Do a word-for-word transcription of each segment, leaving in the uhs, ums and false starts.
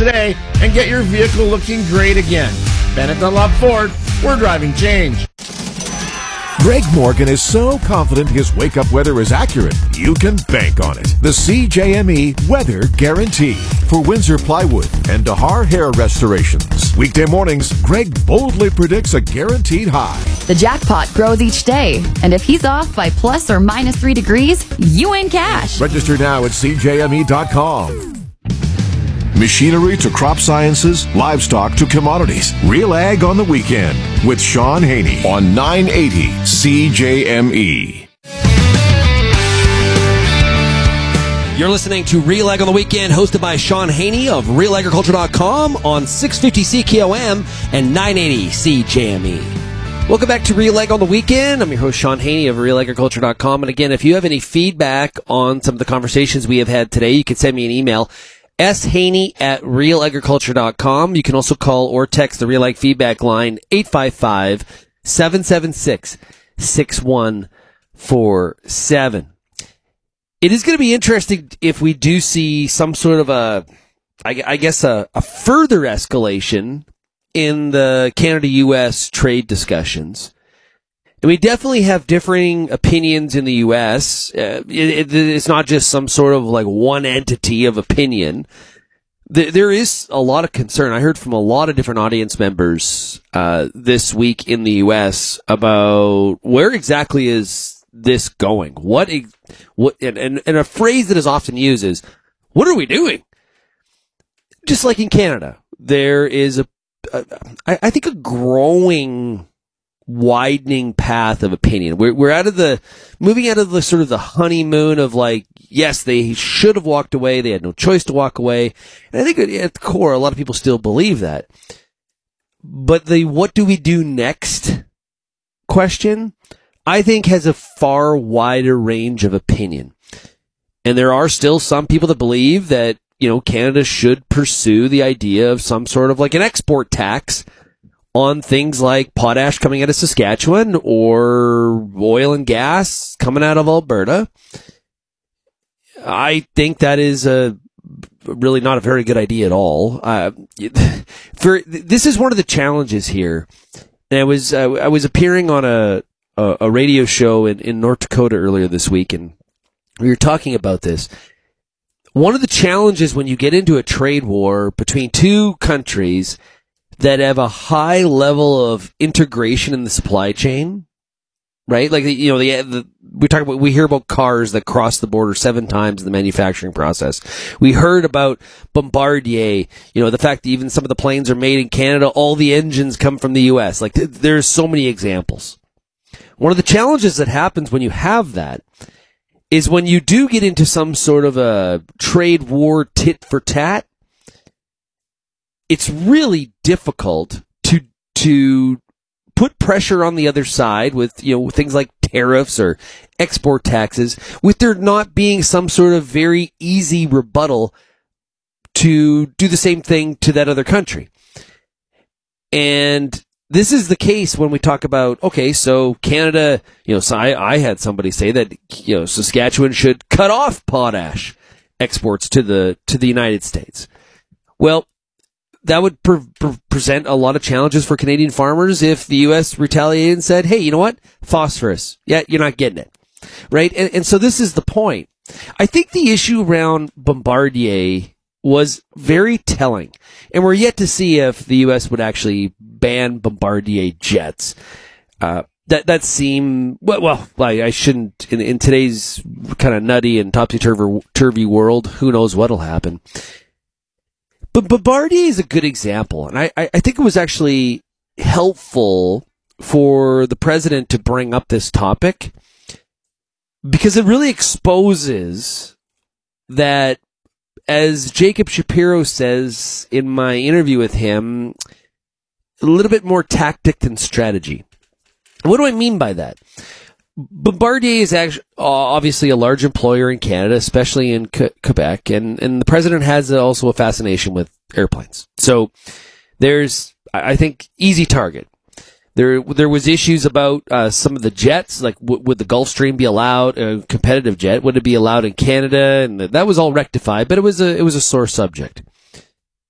today and get your vehicle looking great again. Bennett Dunlop Ford, we're driving change. Greg Morgan is so confident his wake-up weather is accurate, you can bank on it. The C J M E Weather Guarantee for Windsor Plywood and Dahar Hair Restorations. Weekday mornings, Greg boldly predicts a guaranteed high. The jackpot grows each day, and if he's off by plus or minus three degrees, you win cash. Register now at C J M E dot com. Machinery to crop sciences, livestock to commodities. Real Ag on the Weekend with Sean Haney on nine eighty C J M E. You're listening to Real Ag on the Weekend, hosted by Sean Haney of real agriculture dot com on six fifty C K O M and nine eighty C J M E. Welcome back to Real Ag on the Weekend. I'm your host, Sean Haney of real agriculture dot com. And again, if you have any feedback on some of the conversations we have had today, you can send me an email. shaney at real agriculture dot com. You can also call or text the Real Ag feedback line, eight five five, seven seven six, six one four seven. It is going to be interesting if we do see some sort of a, I, I guess, a, a further escalation in the Canada U S trade discussions. And we definitely have differing opinions in the U S. Uh, it, it, it's not just some sort of like one entity of opinion. There, there is a lot of concern. I heard from a lot of different audience members uh, this week in the U S about where exactly is this going? What, what, and, and, and a phrase that is often used is, what are we doing? Just like in Canada, there is a, a I, I think a growing widening path of opinion. We're, we're out of the, moving out of the sort of the honeymoon of like, yes, they should have walked away. They had no choice to walk away. And I think at the core, a lot of people still believe that. But the what do we do next question, I think has a far wider range of opinion. And there are still some people that believe that, you know, Canada should pursue the idea of some sort of like an export tax on things like potash coming out of Saskatchewan or oil and gas coming out of Alberta. I think that is a really not a very good idea at all. Uh, for this is one of the challenges here. And I was uh, I was appearing on a a, a radio show in, in North Dakota earlier this week, and we were talking about this. One of the challenges when you get into a trade war between two countries that have a high level of integration in the supply chain, right? Like, you know, the, the we talk about, we hear about cars that cross the border seven times in the manufacturing process. We heard about Bombardier, you know, the fact that even some of the planes are made in Canada, all the engines come from the U S. Like, th- there's so many examples. One of the challenges that happens when you have that is when you do get into some sort of a trade war tit for tat, it's really difficult to to put pressure on the other side with, you know, things like tariffs or export taxes, with there not being some sort of very easy rebuttal to do the same thing to that other country. And this is the case when we talk about, okay, so Canada, you know, so I, I had somebody say that, you know, Saskatchewan should cut off potash exports to the to the United States. Well, that would pre- pre- present a lot of challenges for Canadian farmers if the U S retaliated and said, hey, you know what? Phosphorus. Yeah, you're not getting it. Right? And, and so this is the point. I think the issue around Bombardier was very telling. And we're yet to see if the U S would actually ban Bombardier jets. Uh, that, that seem, well, well I, I shouldn't, in, in today's kind of nutty and topsy-turvy world, who knows what'll happen. But Bombardier is a good example, and I, I think it was actually helpful for the president to bring up this topic because it really exposes that, as Jacob Shapiro says in my interview with him, a little bit more tactic than strategy. What do I mean by that? Bombardier is actually obviously a large employer in Canada, especially in Quebec, and, and the president has also a fascination with airplanes. So there's, I think, easy target. There there was issues about uh, some of the jets, like w- would the Gulfstream be allowed, a competitive jet? Would it be allowed in Canada? And that was all rectified, but it was a it was a sore subject.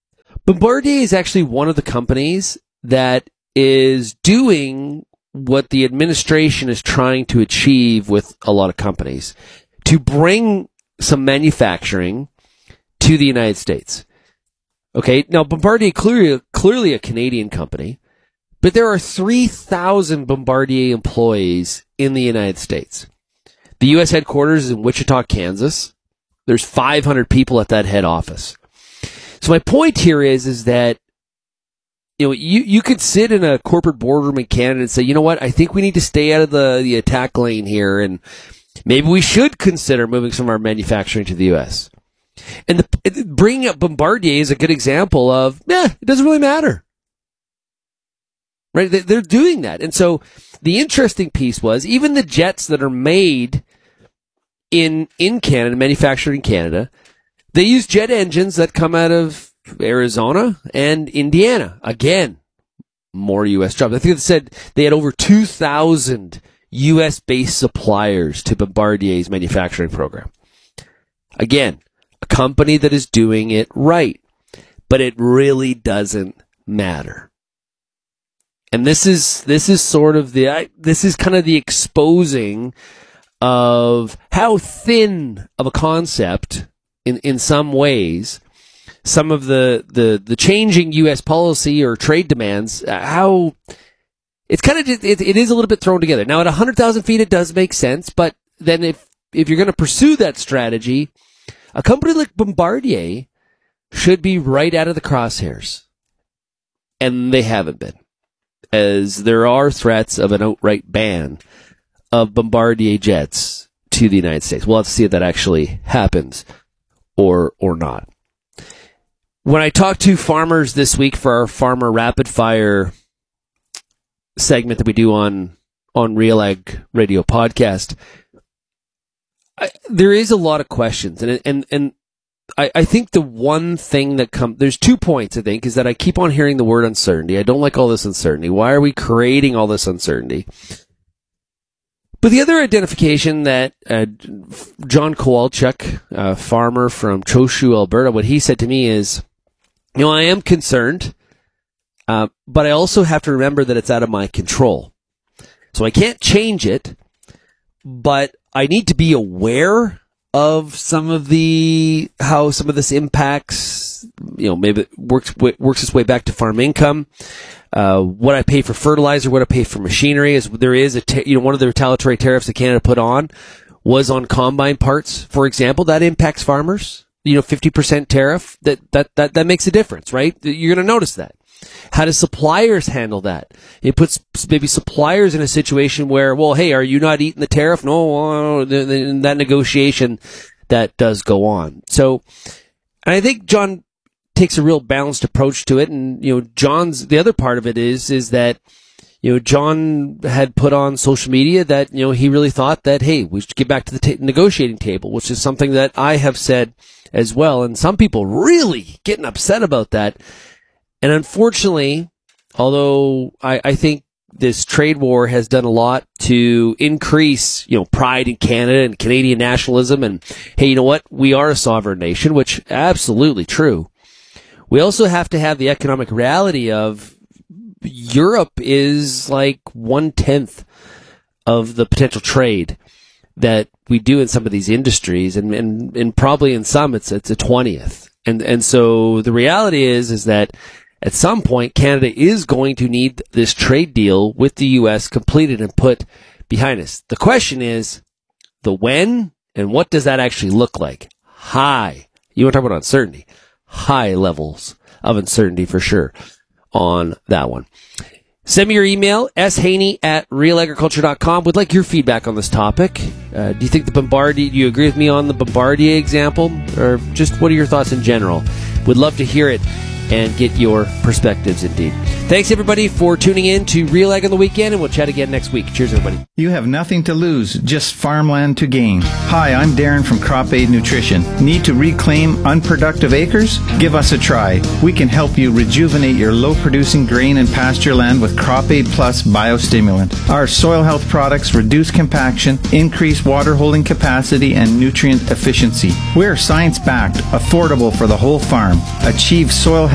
Bombardier is actually one of the companies that is doing what the administration is trying to achieve with a lot of companies, to bring some manufacturing to the United States. Okay, now Bombardier clearly, clearly a Canadian company, but there are three thousand Bombardier employees in the United States. The U S headquarters is in Wichita, Kansas. There's five hundred people at that head office. So my point here is, is that, you know, you, you could sit in a corporate boardroom in Canada and say, you know what, I think we need to stay out of the, the attack lane here, and maybe we should consider moving some of our manufacturing to the U S. And the, bringing up Bombardier is a good example of, yeah, it doesn't really matter. Right? They're doing that. And so the interesting piece was, even the jets that are made in, in Canada, manufactured in Canada, they use jet engines that come out of Arizona and Indiana. Again, more U S jobs. I think they said they had over two thousand U S-based suppliers to Bombardier's manufacturing program. Again, a company that is doing it right, but it really doesn't matter. And this is this is sort of the I, this is kind of the exposing of how thin of a concept, in in some ways, some of the the the changing U S policy or trade demands, uh, how it's kind of it, it is a little bit thrown together. Now at one hundred thousand feet, it does make sense, but then if if you're going to pursue that strategy, a company like Bombardier should be right out of the crosshairs. And they haven't been, as there are threats of an outright ban of Bombardier jets to the United States. We'll have to see if that actually happens or or not. When I talked to farmers this week for our Farmer Rapid Fire segment that we do on, on Real Ag Radio podcast, I, there is a lot of questions, and and and I, I think the one thing that comes, there's two points, I think, is that I keep on hearing the word uncertainty. I don't like all this uncertainty. Why are we creating all this uncertainty? But the other identification that uh, John Kowalczyk, a farmer from Choshu, Alberta, what he said to me is, you know, I am concerned, uh, but I also have to remember that it's out of my control. So I can't change it, but I need to be aware of some of the, how some of this impacts, you know, maybe it works, works its way back to farm income. Uh, what I pay for fertilizer, what I pay for machinery, is there is a, ta- you know, one of the retaliatory tariffs that Canada put on was on combine parts, for example. That impacts farmers. You know, fifty percent tariff, that, that, that, that makes a difference, right? You're going to notice that. How do suppliers handle that? It puts maybe suppliers in a situation where, well, hey, are you not eating the tariff? No, in that negotiation, that does go on. So, and I think John takes a real balanced approach to it. And, you know, John's, the other part of it is, is that, you know, John had put on social media that, you know, he really thought that, hey, we should get back to the ta- negotiating table, which is something that I have said as well. And some people really getting upset about that. And unfortunately, although I, I think this trade war has done a lot to increase, you know, pride in Canada and Canadian nationalism, and hey, you know what? We are a sovereign nation, which absolutely true. We also have to have the economic reality of Europe is like one tenth of the potential trade that we do in some of these industries, and, and, and probably in some it's it's a twentieth. And and so the reality is is that at some point, Canada is going to need this trade deal with the U S completed and put behind us. The question is the when, and what does that actually look like? High. You want to talk about uncertainty? High levels of uncertainty for sure on that one. Send me your email, shaney at real agriculture dot com. Would like your feedback on this topic. Uh, do you think the Bombardier, do you agree with me on the Bombardier example? Or just what are your thoughts in general? Would love to hear it and get your perspectives indeed. Thanks everybody for tuning in to Real Ag on the Weekend, and we'll chat again next week. Cheers everybody. You have nothing to lose, just farmland to gain. Hi, I'm Darren from Crop Aid Nutrition. Need to reclaim unproductive acres? Give us a try. We can help you rejuvenate your low-producing grain and pasture land with Crop Aid Plus Biostimulant. Our soil health products reduce compaction, increase water holding capacity, and nutrient efficiency. We're science-backed, affordable for the whole farm. Achieve soil health and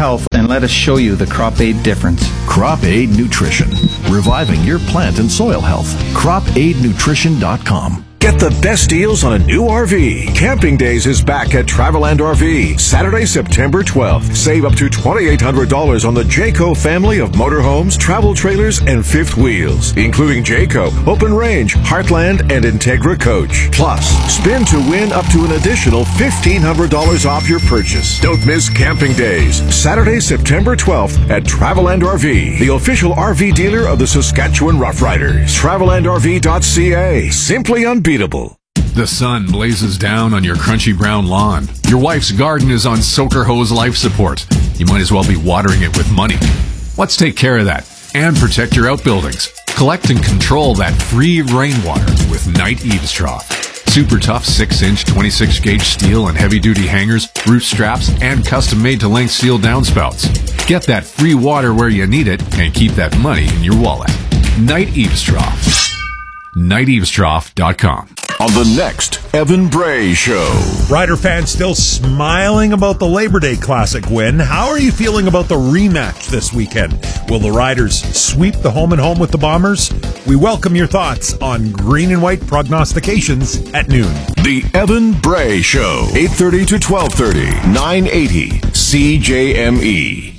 and let us show you the Crop Aid difference. Crop Aid Nutrition, reviving your plant and soil health. crop aid nutrition dot com. Get the best deals on a new R V. Camping Days is back at Traveland R V. Saturday, September twelfth. Save up to twenty-eight hundred dollars on the Jayco family of motorhomes, travel trailers, and fifth wheels, including Jayco, Open Range, Heartland, and Integra Coach. Plus, spin to win up to an additional fifteen hundred dollars off your purchase. Don't miss Camping Days. Saturday, September twelfth at Traveland R V, the official R V dealer of the Saskatchewan Roughriders. traveland r v dot c a. Simply unbeatable. The sun blazes down on your crunchy brown lawn. Your wife's garden is on soaker hose life support. You might as well be watering it with money. Let's take care of that and protect your outbuildings. Collect and control that free rainwater with Knight Eaves Trough. Super tough six inch twenty-six gauge steel and heavy-duty hangers, roof straps, and custom-made to length steel downspouts. Get that free water where you need it and keep that money in your wallet. Knight Eaves Trough. Knight Eaves Trough dot com. On the next Evan Bray Show. Rider fans still smiling about the Labor Day Classic win. How are you feeling about the rematch this weekend? Will the Riders sweep the home and home with the Bombers? We welcome your thoughts on Green and White prognostications at noon. The Evan Bray Show, eight thirty to twelve thirty, nine eighty C J M E.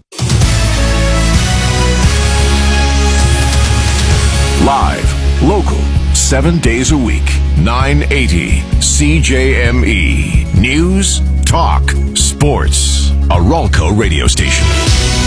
Live, local, seven days a week, nine eighty C J M E. News, talk, sports. A Ralco radio station.